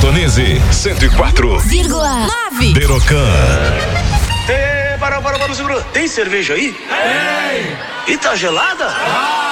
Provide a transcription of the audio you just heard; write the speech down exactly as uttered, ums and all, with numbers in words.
Sintonize cento e quatro vírgula nove. Perocan. Ei, para, para, para, segura. Tem cerveja aí? Tem. E tá gelada? Ah.